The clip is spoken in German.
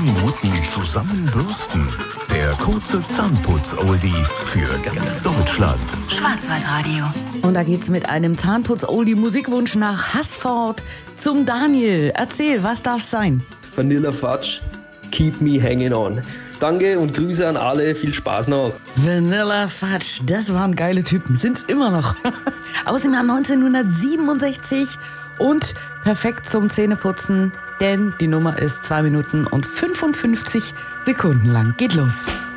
Minuten zusammenbürsten. Der kurze Zahnputz-Oldie für ganz Deutschland. Schwarzwaldradio. Und da geht's mit einem Zahnputz-Oldie-Musikwunsch nach Haßford zum Daniel. Erzähl, was darf's sein? Vanilla Fudge, Keep Me Hanging On. Danke und Grüße an alle, viel Spaß noch. Vanilla Fudge, das waren geile Typen, sind's immer noch. Aus dem Jahr 1967 und perfekt zum Zähneputzen, denn die Nummer ist 2 Minuten und 55 Sekunden lang. Geht los.